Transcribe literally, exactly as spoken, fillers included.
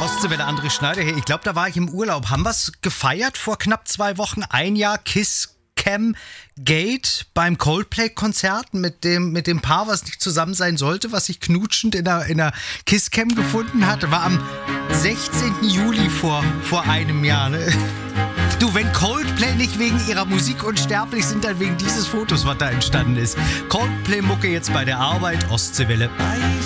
Ostseewelle, André Schneider hier. Ich glaube, da war ich im Urlaub. Haben wir es gefeiert vor knapp zwei Wochen? Ein Jahr Kiss Cam Gate beim Coldplay-Konzert mit dem, mit dem Paar, was nicht zusammen sein sollte, was sich knutschend in der, in der Kiss Cam gefunden hat. War am sechzehnten Juli vor, vor einem Jahr. Ne? Du, wenn Coldplay nicht wegen ihrer Musik unsterblich sind, dann wegen dieses Fotos, was da entstanden ist. Coldplay-Mucke jetzt bei der Arbeit, Ostseewelle.